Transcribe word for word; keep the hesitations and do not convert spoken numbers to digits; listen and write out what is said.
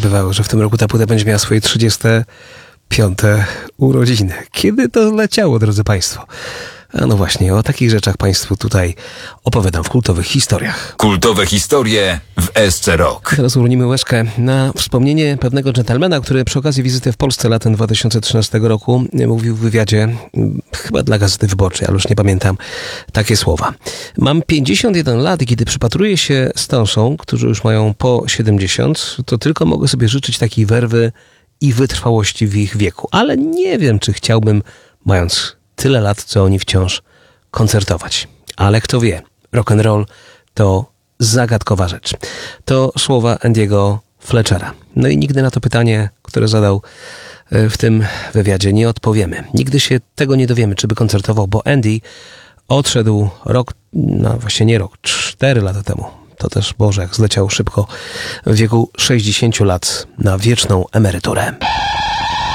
bywało, że w tym roku ta płyta będzie miała swoje trzydzieste piąte urodziny. Kiedy to leciało, drodzy Państwo? A no właśnie, o takich rzeczach Państwu tutaj opowiadam w Kultowych Historiach. Kultowe historie w S C Rock. Teraz uronimy łezkę na wspomnienie pewnego dżentelmena, który przy okazji wizyty w Polsce latem dwa tysiące trzynastego roku mówił w wywiadzie, chyba dla Gazety Wyborczej, ale już nie pamiętam, takie słowa. Mam pięćdziesiąt jeden lat i kiedy przypatruję się Stonsom, którzy już mają po siedemdziesiąt, to tylko mogę sobie życzyć takiej werwy i wytrwałości w ich wieku. Ale nie wiem, czy chciałbym, mając tyle lat, co oni wciąż, koncertować. Ale kto wie, rock'n'roll to zagadkowa rzecz. To słowa Andy'ego Fletchera. No i nigdy na to pytanie, które zadał w tym wywiadzie, nie odpowiemy. Nigdy się tego nie dowiemy, czy by koncertował, bo Andy odszedł rok, no właśnie nie rok, cztery lata temu. To też, Boże, jak zleciał szybko, w wieku sześćdziesięciu lat na wieczną emeryturę.